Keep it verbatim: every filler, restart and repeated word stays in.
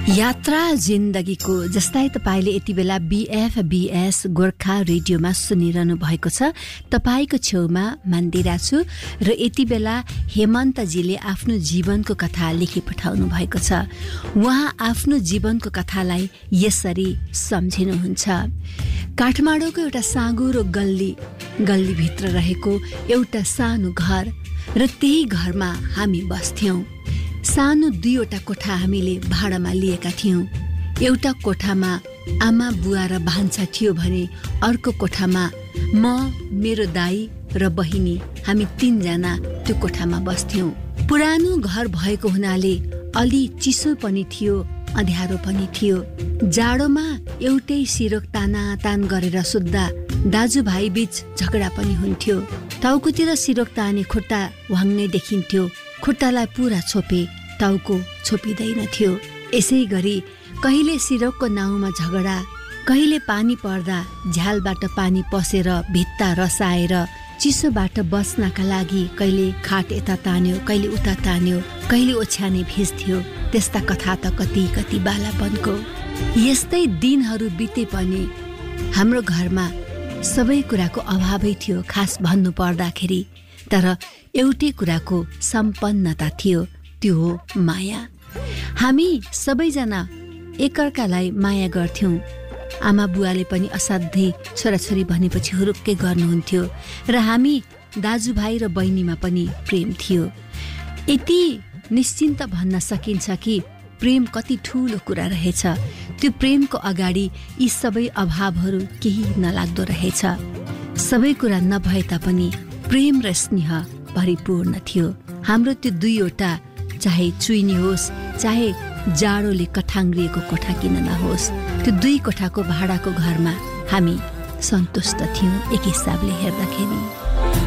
यात्रा जिन्दगीको जस्तै तपाईले यति बेला बीएफबीएस गोर्खा रेडियोमा सुनिरहनु भएको छ। तपाईको छेउमा मन्दिरा छु र यति बेला हेमन्तजीले आफ्नो जीवनको कथा लेखि पठाउनु भएको छ। उहाँ आफ्नो जीवनको कथालाई यसरी सम्झिनुहुन्छ। काठमाडौँको एउटा साँगुरो गल्ली गल्लीभित्र रहेको एउटा सानो घर र त्यही घरमा हामी बस्थ्यौं। सानो दुईवटा कोठा हामीले भाडामा लिएका थियौं। एउटा कोठामा आमा बुवा र भान्सा थियो भने अर्को कोठामा म, मेरो दाई र बहिनी हामी तीनजना त्यो कोठामा बस्थ्यौं। पुरानो घर भएको हुनाले अलि चिसो पनि थियो, अँध्यारो पनि थियो। जाडोमा एउटै सिरोक ताना तान गरेर सुत्दा दाजुभाइ बीच झगडा पनि हुन्थ्यो। टाउकोतिर सिरोक ताने खुट्टा वाङ्नै देखिन्थ्यो। खुट्टालाई पुरा छोपे टाउको छोपिँदैन थियो। यसै गरी कहिले सिरोकको नाउँमा झगडा, कहिले पानी पर्दा झ्यालबाट पानी पसेर भित्ता रसाएर चिसोबाट बस्नका लागि कहिले खाट यता तान्यो, कहिले उता तान्यो, कहिले ओछ्याने भिज्थ्यो। त्यस्ता कथा त कति कति बालापनको। यस्तै दिनहरू बिते पनि हाम्रो घरमा सबै कुराको अभावै थियो खास भन्नु पर्दाखेरि। तर एउटै कुराको सम्पन्नता थियो, त्यो हो माया। हामी सबैजना एकअर्कालाई माया गर्थ्यौं। आमा बुवाले पनि असाध्यै छोराछोरी भनेपछि हुरुक्कै गर्नुहुन्थ्यो र हामी दाजुभाइ र बहिनीमा पनि प्रेम थियो। यति निश्चिन्त भन्न सकिन्छ कि प्रेम कति ठूलो कुरा रहेछ। त्यो प्रेमको अगाडि यी सबै अभावहरू केही नलाग्दो रहेछ। सबै कुरा नभए तापनि प्रेम र स्नेह परिपूर्ण थियो। हाम्रो त्यो दुईवटा, चाहे चुइनी होस् चाहे जाडोले कठाङ्ग्रिएको कोठा किन नहोस्, त्यो दुई कोठाको भाडाको घरमा हामी सन्तुष्ट थियौं एक हिसाबले हेर्दाखेरि।